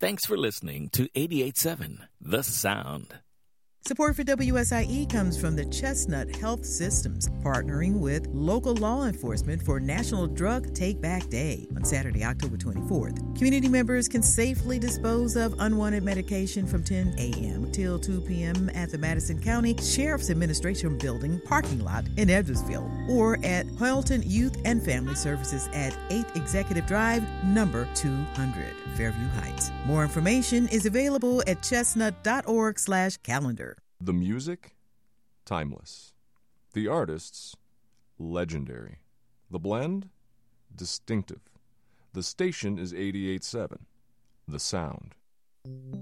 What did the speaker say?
Thanks for listening to 88.7 The Sound. Support for WSIE comes from the Chestnut Health Systems, partnering with local law enforcement for National Drug Take Back Day on Saturday, October 24th. Community members can safely dispose of unwanted medication from 10 a.m. till 2 p.m. at the Madison County Sheriff's Administration Building parking lot in Edwardsville, or at Hoyleton Youth and Family Services at 8th Executive Drive, number 200, Fairview Heights. More information is available at chestnut.org/calendar. The music, timeless. The artists, legendary. The blend, distinctive. The station is 88.7, The Sound.